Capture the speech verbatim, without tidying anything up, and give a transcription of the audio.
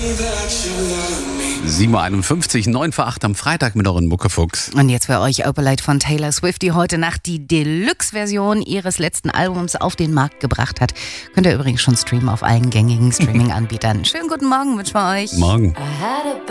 sieben Uhr einundfünfzig, neun vor acht am Freitag mit euren Muckefuchs. Und jetzt für euch Opalite von Taylor Swift, die heute Nacht die Deluxe-Version ihres letzten Albums auf den Markt gebracht hat. Könnt ihr übrigens schon streamen auf allen gängigen Streaming-Anbietern. Schönen guten Morgen wünschen wir euch. Morgen.